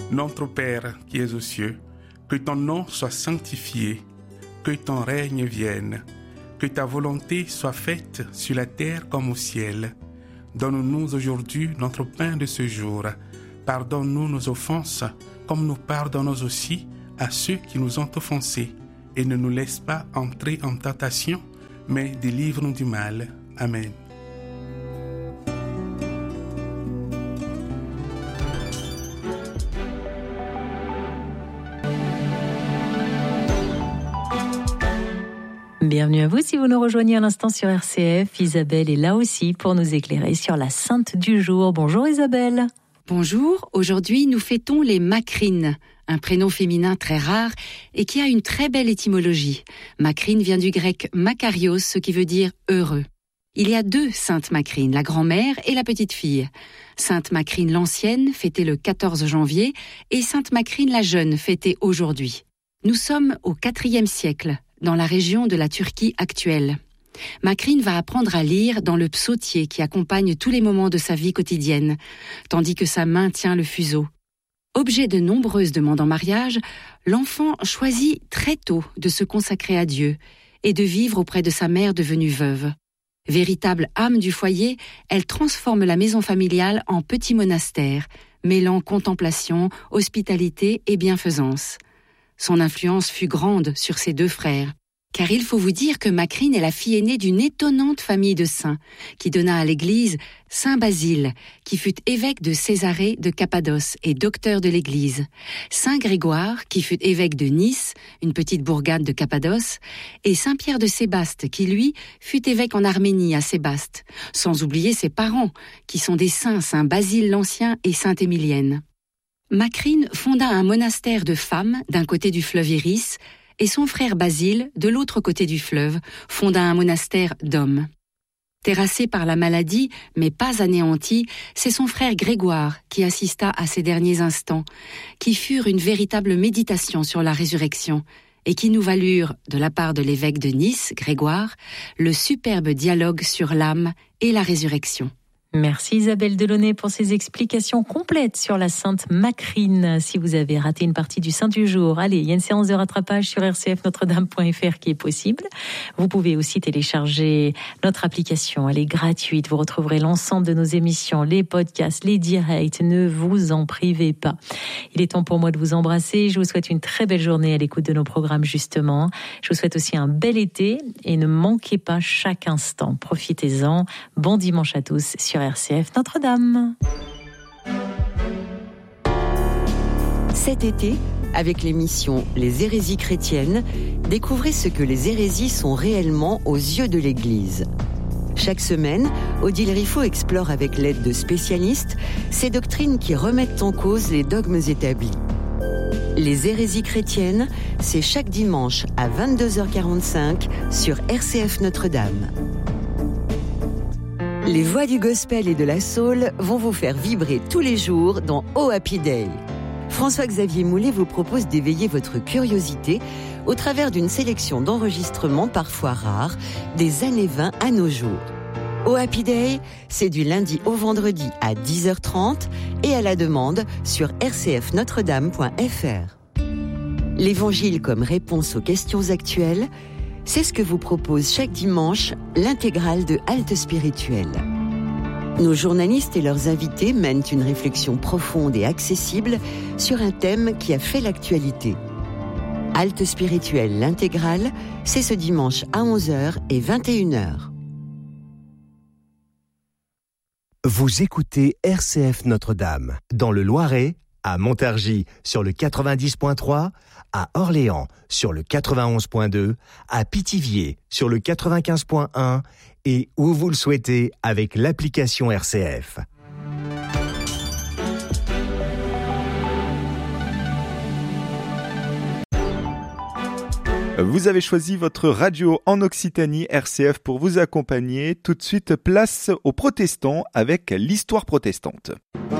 Notre Père qui es aux cieux, que ton nom soit sanctifié, que ton règne vienne, que ta volonté soit faite sur la terre comme au ciel. Donne-nous aujourd'hui notre pain de ce jour. Pardonne-nous nos offenses, comme nous pardonnons aussi à ceux qui nous ont offensés. Et ne nous laisse pas entrer en tentation, mais délivre-nous du mal. Amen. Bienvenue à vous si vous nous rejoignez à l'instant sur RCF. Isabelle est là aussi pour nous éclairer sur la sainte du jour. Bonjour Isabelle. Bonjour, aujourd'hui nous fêtons les Macrines, un prénom féminin très rare et qui a une très belle étymologie. Macrine vient du grec makarios, ce qui veut dire heureux. Il y a deux saintes Macrines, la grand-mère et la petite-fille. Sainte Macrine l'ancienne, fêtée le 14 janvier, et Sainte Macrine la jeune, fêtée aujourd'hui. Nous sommes au IVe siècle, dans la région de la Turquie actuelle. Macrine va apprendre à lire dans le psautier qui accompagne tous les moments de sa vie quotidienne, tandis que sa main tient le fuseau. Objet de nombreuses demandes en mariage, l'enfant choisit très tôt de se consacrer à Dieu et de vivre auprès de sa mère devenue veuve. Véritable âme du foyer, elle transforme la maison familiale en petit monastère, mêlant contemplation, hospitalité et bienfaisance. Son influence fut grande sur ses deux frères, car il faut vous dire que Macrine est la fille aînée d'une étonnante famille de saints, qui donna à l'Église Saint Basile, qui fut évêque de Césarée de Cappadoce et docteur de l'Église, Saint Grégoire, qui fut évêque de Nice, une petite bourgade de Cappadoce, et Saint Pierre de Sébaste, qui lui fut évêque en Arménie à Sébaste, sans oublier ses parents, qui sont des saints, Saint Basile l'Ancien et Sainte Émilienne. Macrine fonda un monastère de femmes d'un côté du fleuve Iris, et son frère Basile, de l'autre côté du fleuve, fonda un monastère d'hommes. Terrassé par la maladie, mais pas anéanti, c'est son frère Grégoire qui assista à ces derniers instants, qui furent une véritable méditation sur la résurrection, et qui nous valurent, de la part de l'évêque de Nice, Grégoire, le superbe dialogue sur l'âme et la résurrection. Merci Isabelle Delaunay pour ces explications complètes sur la sainte Macrine. Si vous avez raté une partie du Saint du jour, allez, il y a une séance de rattrapage sur rcfnotredame.fr qui est possible. Vous pouvez aussi télécharger notre application, elle est gratuite. Vous retrouverez l'ensemble de nos émissions, les podcasts, les directs. Ne vous en privez pas. Il est temps pour moi de vous embrasser. Je vous souhaite une très belle journée à l'écoute de nos programmes justement. Je vous souhaite aussi un bel été et ne manquez pas chaque instant. Profitez-en. Bon dimanche à tous sur RCF Notre-Dame. Cet été, avec l'émission Les hérésies chrétiennes, découvrez ce que les hérésies sont réellement aux yeux de l'Église. Chaque semaine, Odile Riffaut explore avec l'aide de spécialistes ces doctrines qui remettent en cause les dogmes établis. Les hérésies chrétiennes, c'est chaque dimanche à 22h45 sur RCF Notre-Dame. Les voix du gospel et de la soul vont vous faire vibrer tous les jours dans Oh Happy Day. François-Xavier Moulet vous propose d'éveiller votre curiosité au travers d'une sélection d'enregistrements parfois rares des années 20 à nos jours. Oh Happy Day, c'est du lundi au vendredi à 10h30 et à la demande sur rcfnotredame.fr. L'évangile comme réponse aux questions actuelles, c'est ce que vous propose chaque dimanche l'intégrale de Halte Spirituelle. Nos journalistes et leurs invités mènent une réflexion profonde et accessible sur un thème qui a fait l'actualité. Halte Spirituelle, l'intégrale, c'est ce dimanche à 11h et 21h. Vous écoutez RCF Notre-Dame, dans le Loiret, à Montargis sur le 90.3, à Orléans sur le 91.2, à Pithiviers sur le 95.1 et où vous le souhaitez avec l'application RCF. Vous avez choisi votre radio en Occitanie RCF pour vous accompagner. Tout de suite, place aux protestants avec l'histoire protestante.